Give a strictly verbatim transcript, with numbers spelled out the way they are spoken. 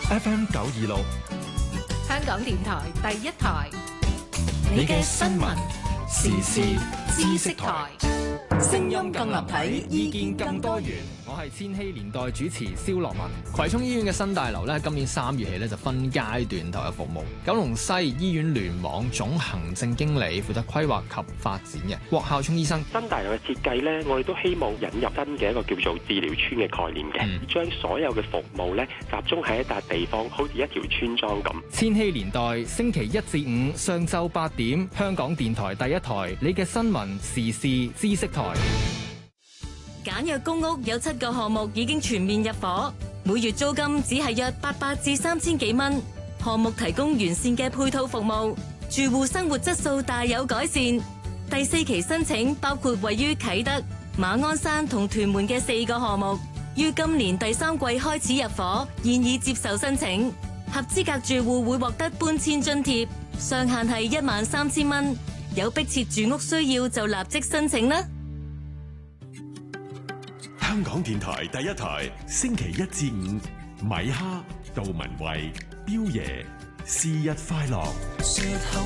F M 九二六， 香港電台第一台， 你嘅新聞時事知識台， 聲音更立體，意見更多元。 我係千禧年代主持蕭樂文。葵涌醫院嘅新大樓咧，今年三月起咧就分階段投入服務。九龍西醫院聯網總行政經理負責規劃及發展嘅郭孝聰醫生。 新大樓嘅設計咧，我哋都希望引入新嘅一個叫做治療村嘅概念嘅，嗯、將所有嘅服務咧集中喺一笪地方，好似一條村莊咁。 千禧年代星期一至五上晝八點，香港電台第一台，你嘅新聞時事知識台。 簡約公屋有七個項目已經全面入伙，每月租金只係約八百至三千幾蚊。項目提供完善嘅配套服務，住戶生活質素大有改善。第四期申請包括位於啟德、馬鞍山同屯門嘅四個項目，於今年第三季開始入伙，現已接受申請。合資格住戶會獲得搬遷津貼，上限係一萬三千蚊。有迫切住屋需要就立即申請啦。 香港電台第一台，星期一至五，米哈、杜文慧、彪爺，是日快樂。